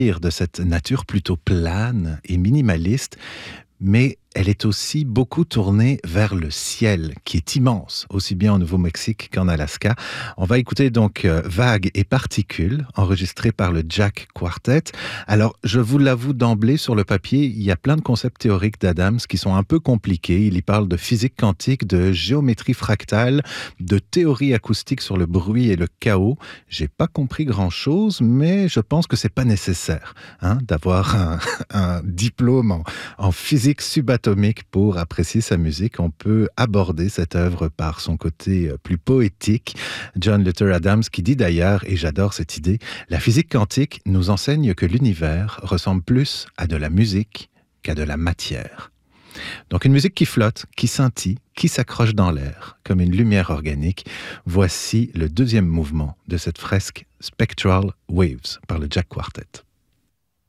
de cette nature plutôt plane et minimaliste, mais elle est aussi beaucoup tournée vers le ciel, qui est immense, aussi bien au Nouveau-Mexique qu'en Alaska. On va écouter donc Vagues et particules, enregistré par le Jack Quartet. Alors, je vous l'avoue d'emblée, sur le papier, il y a plein de concepts théoriques d'Adams qui sont un peu compliqués. Il y parle de physique quantique, de géométrie fractale, de théorie acoustique sur le bruit et le chaos. J'ai pas compris grand-chose, mais je pense que c'est pas nécessaire d'avoir un diplôme en physique subatomique pour apprécier sa musique. On peut aborder cette œuvre par son côté plus poétique. John Luther Adams qui dit d'ailleurs, et j'adore cette idée, la physique quantique nous enseigne que l'univers ressemble plus à de la musique qu'à de la matière. Donc une musique qui flotte, qui scintille, qui s'accroche dans l'air, comme une lumière organique. Voici le deuxième mouvement de cette fresque Spectral Waves par le Jack Quartet.